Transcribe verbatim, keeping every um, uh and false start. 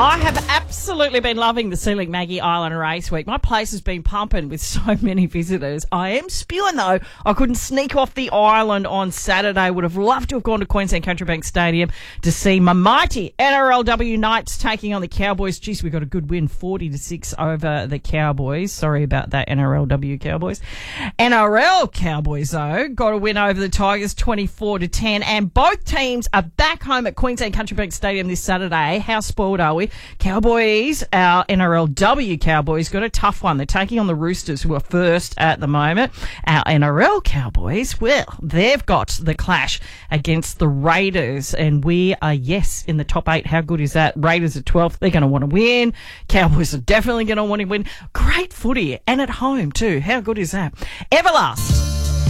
I have absolutely been loving the Sea Link Maggie Island Race Week. My place has been pumping with so many visitors. I am spewing, though. I couldn't sneak off the island on Saturday. Would have loved to have gone to Queensland Country Bank Stadium to see my mighty N R L W Knights taking on the Cowboys. Jeez, we got a good win, forty to six over the Cowboys. Sorry about that, N R L W Cowboys. N R L Cowboys, though, got a win over the Tigers, twenty-four to ten. And both teams are back home at Queensland Country Bank Stadium this Saturday. How spoiled are we? Cowboys, our N R L W Cowboys, got a tough one. They're taking on the Roosters, who are first at the moment. Our N R L Cowboys, well, they've got the clash against the Raiders, and we are, yes, in the top eight. How good is that? Raiders are twelfth. They're going to want to win. Cowboys are definitely going to want to win. Great footy, and at home too. How good is that? Everlast.